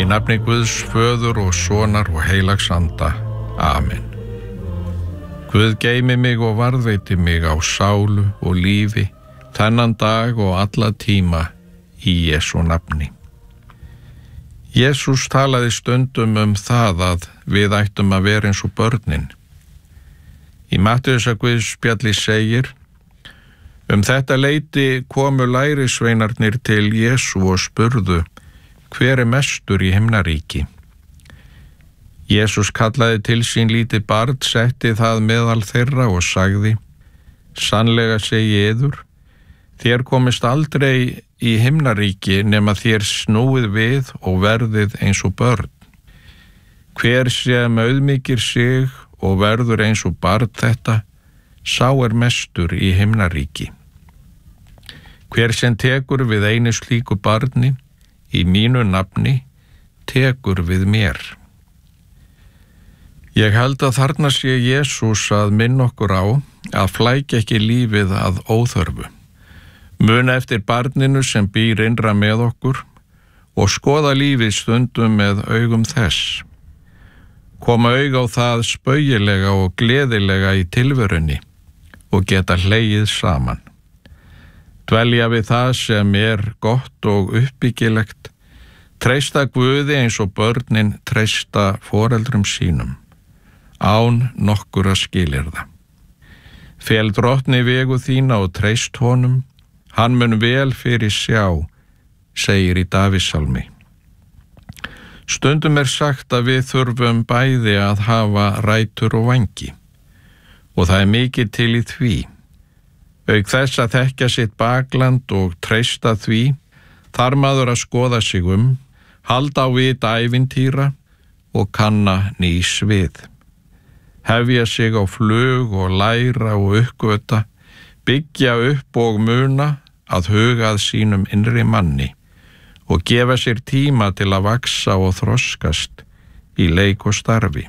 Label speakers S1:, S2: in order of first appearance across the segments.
S1: Í nafni Guðs föður og sonar og heilags anda. Amen. Guð geymi mig og varðveiti mig á sálu og lífi, þennan dag og alla tíma í Jesú nafni. Jesús talaði stundum það að við ættum að vera eins og börnin. Í Matteusarguðspjalli segir: þetta leyti komu lærisveinarnir til Jesú og spurðu: hver mestur í himnaríki? Jesús kallaði til sín lítið barn, setti það meðal þeirra og sagði: sannlega segi yður, þér komist aldrei í himnaríki nema þér snúið við og verðið eins og börn. Hver sem auðmýkir sig og verður eins og barn þetta, sá mestur í himnaríki. Hver sem tekur við einu slíku barni í mínu nafni, tekur við mér. Ég held að þarna sé Jesús að minna okkur á að flækja ekki lífið að óþörfu. Muna eftir barninu sem býr innra með okkur og skoða lífið stundum með augum þess. Koma auga á það spaugilega og gleðilega í tilverunni og geta hlegið saman. Dvelja við það sem gott og uppbyggilegt, treysta Guði eins og börnin treysta foreldrum sínum, án nokkurra skilyrða. Fel drottni vegu þína og treyst honum, hann mun vel fyrir sjá, segir í Davíðssalmi. Stundum sagt að við þurfum bæði að hafa rætur og vængi, og það mikið til í því. Auk þess að þekkja sitt bakland og treysta því, þarf maður að skoða sig halda á vit ævintýra og kanna ný svið. Hefja sig á flug og læra og uppgöta, byggja upp og muna að huga að sínum innri manni og gefa sér tíma til að vaksa og þroskast í leik og starfi.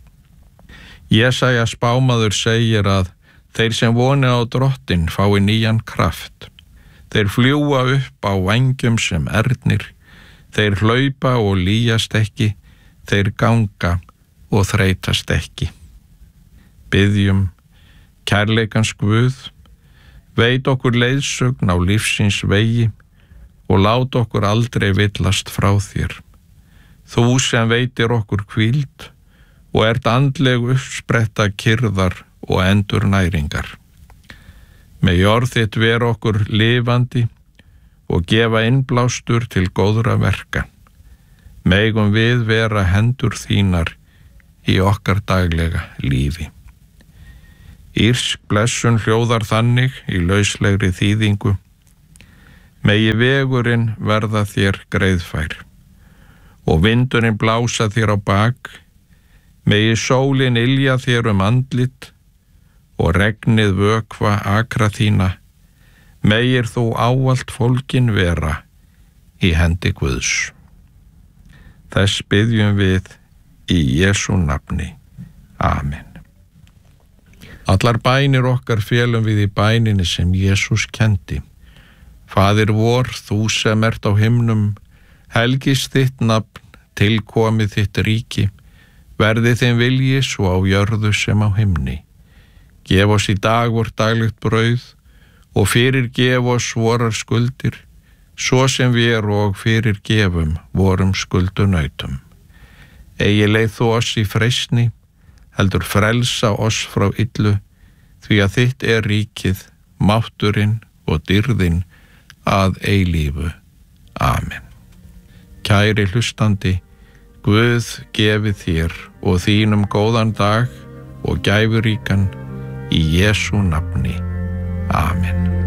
S1: Jesaja spámaður segir að þeir sem voni á Drottin fái nýjan kraft. Þeir fljúga upp á vængjum sem ernir, þeir hlaupa og lýjast ekki, þeir ganga og þreytast ekki. Biðjum: kærleikans Guð, veit okkur leiðsögn á lífsins vegi og lát okkur aldrei villast frá þér. Þú sem veitir okkur hvíld og andleg uppspretta kyrðar og endurnæringar. Megi orð þitt vera okkur lifandi og gefa innblástur til góðra verka. Megum við vera hendur þínar í okkar daglega lífi. Írsk blessun hljóðar þannig í lauslegri þýðingu: megi vegurinn verða þér greiðfær og vindurinn blása þér á bak, megi sólin ylja þér andlit og regnið vökva akra þína, megir þú ávallt fólkin vera í hendi Guðs. Þess biðjum við í Jesú nafni. Amen. Allar bænir okkar felum við í bæninni sem Jesús kendi. Faðir vor, þú sem ert á himnum, helgist þitt nafn, tilkomið þitt ríki, verði þinn vilji svo á jörðu sem á himni. Gef oss í dag vort daglegt brauð og fyrirgef oss vorar skuldir, svo sem við og fyrirgefum vorum skuldunautum. Eigi leið þú oss í freistni, heldur frelsa oss frá illu, því að þitt ríkið, mátturinn og dýrðin að eilífu. Amen. Kæri hlustandi, Guð gefi þér og þínum góðan dag og gæfuríkan í Jesú nafni. Amen.